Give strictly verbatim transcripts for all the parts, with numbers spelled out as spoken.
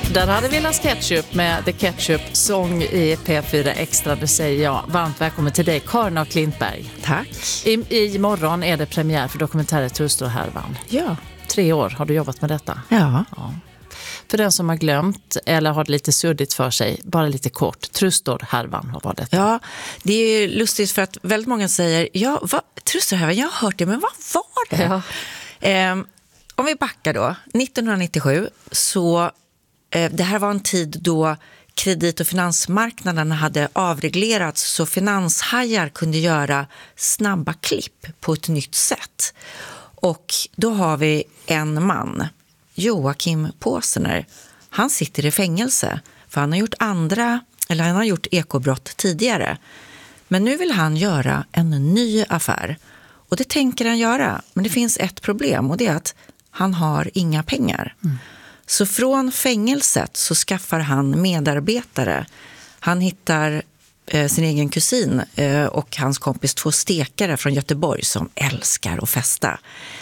Där hade vi Las Ketchup med The Ketchup-sång i P fyra Extra. Det säger jag. Varmt välkommen till dig, Karin av Klintberg. Tack. I, i morgon är det premiär för dokumentären Trustor-härvan. Ja. Tre år har du jobbat med detta. Ja. ja. För den som har glömt eller har det lite suddigt för sig, bara lite kort. Trustor-härvan, vad var det? Ja, det är ju lustigt för att väldigt många säger, ja, vad, Trustor-härvan, jag har hört det, men vad var det? Ja. Eh, om vi backar då, nittonhundranittiosju, så eh, det här var en tid då kredit- och finansmarknaden hade avreglerats så finanshajar kunde göra snabba klipp på ett nytt sätt. Och då har vi en man, Joakim Påsner. Han sitter i fängelse för han har gjort andra, eller han har gjort ekobrott tidigare. Men nu vill han göra en ny affär. Och det tänker han göra. Men det finns ett problem och det är att han har inga pengar. Mm. Så från fängelset så skaffar han medarbetare. Han hittar eh, sin egen kusin eh, och hans kompis två stekare från Göteborg som älskar att festa.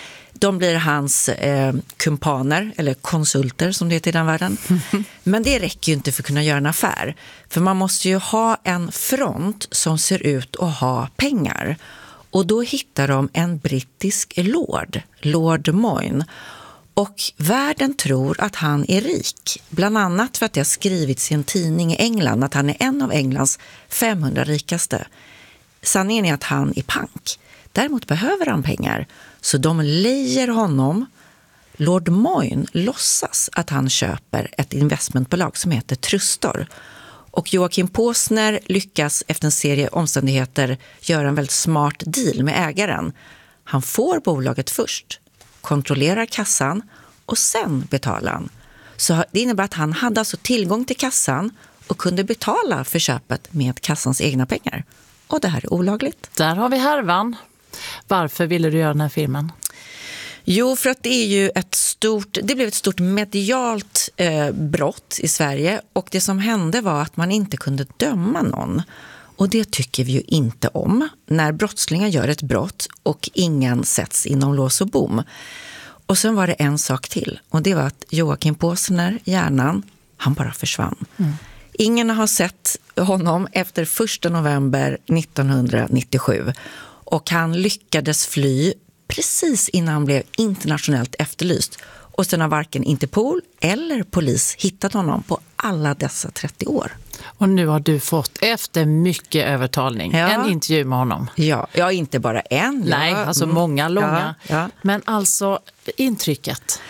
De blir hans eh, kumpaner, eller konsulter som det heter i den världen. Men det räcker ju inte för att kunna göra en affär. För man måste ju ha en front som ser ut att ha pengar. Och då hittar de en brittisk lord, Lord Moyne. Och världen tror att han är rik. Bland annat för att det har skrivits i en tidning i England att han är en av Englands femhundra rikaste. Sanningen är att han är pank. Däremot behöver han pengar. Så de lejer honom. Lord Moyne låtsas att han köper ett investmentbolag som heter Trustor. Och Joakim Påsner lyckas efter en serie omständigheter göra en väldigt smart deal med ägaren. Han får bolaget först, kontrollerar kassan och sen betalar han. Så det innebär att han hade alltså tillgång till kassan och kunde betala för köpet med kassans egna pengar. Och det här är olagligt. Där har vi härvan. Varför ville du göra den här filmen? Jo, för att det är ju ett stort, det blev ett stort medialt eh, brott i Sverige och det som hände var att man inte kunde döma någon. Och det tycker vi ju inte om när brottslingar gör ett brott och ingen sätts inom lås och bom. Och sen var det en sak till och det var att Joakim Påsner, hjärnan, han bara försvann. Mm. Ingen har sett honom efter första november nittonhundranittiosju och han lyckades fly precis innan han blev internationellt efterlyst. Och sen har varken Interpol eller polis hittat honom på alla dessa trettio år. Och nu har du fått, efter mycket övertalning, ja. en intervju med honom. Ja, ja inte bara en. Nej, ja. alltså många, långa. Ja, ja. Men alltså, intrycket?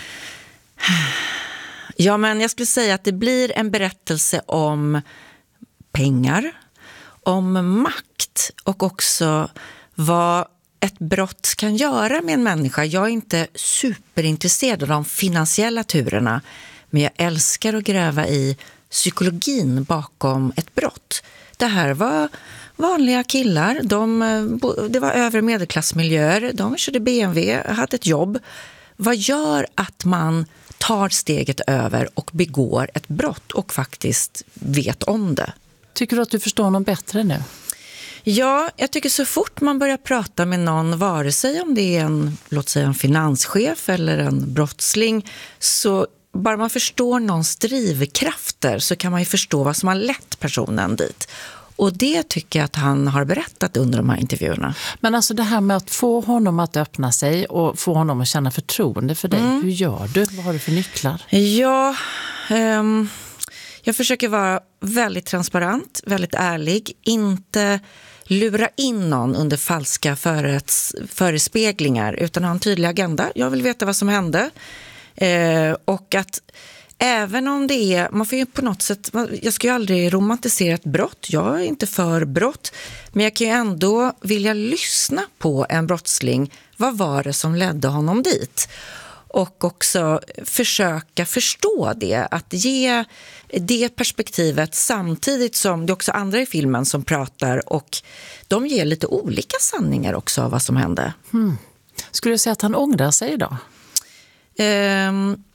Ja, men jag skulle säga att det blir en berättelse om pengar, om makt och också vad ett brott kan göra med en människa. Jag är inte superintresserad av de finansiella turerna, men jag älskar att gräva i psykologin bakom ett brott. Det här var vanliga killar, de, det var övre medelklassmiljöer, de körde B M W, hade ett jobb. Vad gör att man tar steget över och begår ett brott och faktiskt vet om det? Tycker du att du förstår någon bättre nu? Ja, jag tycker så fort man börjar prata med någon, vare sig om det är en, låt säga en finanschef eller en brottsling, så bara man förstår någons drivkrafter så kan man ju förstå vad som har lett personen dit. Och det tycker jag att han har berättat under de här intervjuerna. Men alltså det här med att få honom att öppna sig och få honom att känna förtroende för dig, mm. hur gör du? Vad har du för nycklar? Ja, um, jag försöker vara väldigt transparent, väldigt ärlig, inte lura in någon under falska förets, förespeglingar utan ha en tydlig agenda. Jag vill veta vad som hände. Eh, och att även om det är, man får ju på något sätt, jag ska ju aldrig romantisera ett brott, jag är inte för brott, men jag kan ju ändå vilja lyssna på en brottsling, vad var det som ledde honom dit? Och också försöka förstå det, att ge det perspektivet samtidigt som det är också andra i filmen som pratar och de ger lite olika sanningar också av vad som hände. Hmm. Skulle du säga att han ångrar sig idag? Um,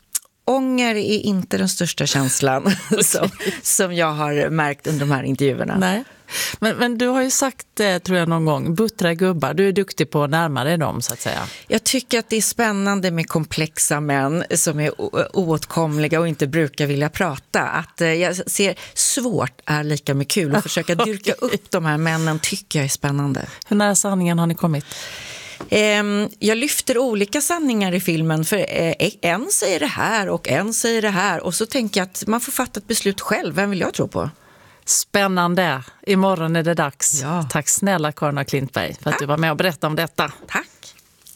ånger är inte den största känslan som, som jag har märkt under de här intervjuerna. Nej. Men, men du har ju sagt det, tror jag, någon gång, buttra gubbar, du är duktig på att närma dig dem, så att säga. Jag tycker att det är spännande med komplexa män som är oåtkomliga och inte brukar vilja prata. Att jag ser svårt är lika med kul, och försöka dyrka upp de här männen tycker jag är spännande. Hur nära sanningen har ni kommit? Jag lyfter olika sanningar i filmen, för en säger det här och en säger det här, och så tänker jag att man får fatta ett beslut själv. Vem vill jag tro på? Spännande. Imorgon är det dags. Ja. Tack snälla Karin af Klintberg för att Tack. du var med och berättade om detta. Tack.